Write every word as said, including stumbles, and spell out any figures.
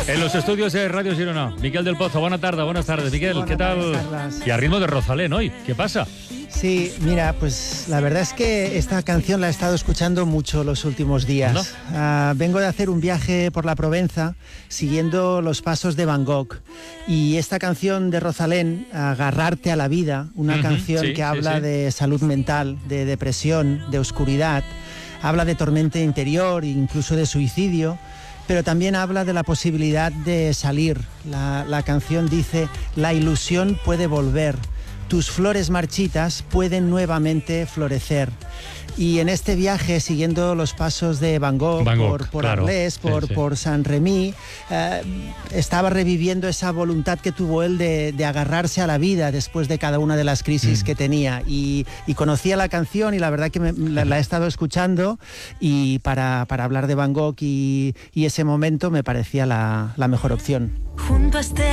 En los estudios de Radio Girona, Miquel del Pozo. Buena tarde, buenas tardes, Miquel. Buenas ¿Qué tal? tardes. Y a ritmo de Rosalén hoy, ¿qué pasa? Sí, mira, pues la verdad es que esta canción la he estado escuchando mucho los últimos días. Uh, vengo de hacer un viaje por la Provenza siguiendo los pasos de Van Gogh. Y esta canción de Rosalén, Agarrarte a la vida, una uh-huh, canción sí, que habla sí, sí. de salud mental, de depresión, de oscuridad, habla de tormenta interior, incluso de suicidio, pero también habla de la posibilidad de salir. La, la canción dice: la ilusión puede volver, tus flores marchitas pueden nuevamente florecer. Y en este viaje, siguiendo los pasos de Van Gogh, Van Gogh, por, por claro. Arles, por, sí, sí. por Saint-Rémy, eh, estaba reviviendo esa voluntad que tuvo él de, de agarrarse a la vida después de cada una de las crisis mm. que tenía. Y, y conocía la canción y la verdad que me, la, la he estado escuchando, y para, para hablar de Van Gogh y, y ese momento me parecía la, la mejor opción. Junto a este